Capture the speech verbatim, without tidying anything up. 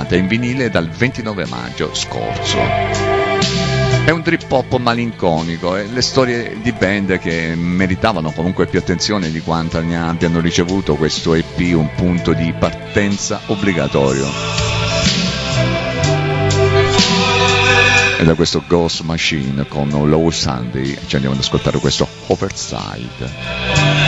pubblicata in vinile dal ventinove maggio scorso. È un trip hop malinconico e le storie di band che meritavano comunque più attenzione di quanto ne abbiano ricevuto questo E P, un punto di partenza obbligatorio. E da questo Ghost Machine con Low Sunday ci andiamo ad ascoltare questo Overside.